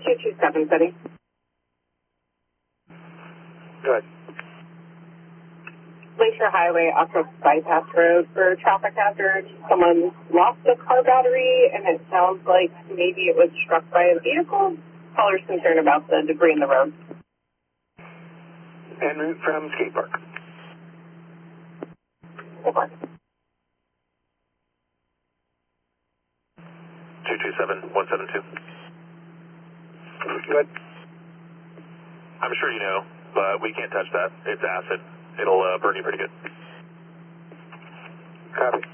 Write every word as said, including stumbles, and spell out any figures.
two two seven setting. Go ahead. Glacier Highway off of Bypass Road for traffic hazard. Someone lost a car battery, and it sounds like maybe it was struck by a vehicle. Caller's concerned about the debris in the road. En route from skate park. Over. two two seven one seven two. Good. I'm sure you know, but we can't touch that. It's acid. It'll uh, burn you pretty good. Copy.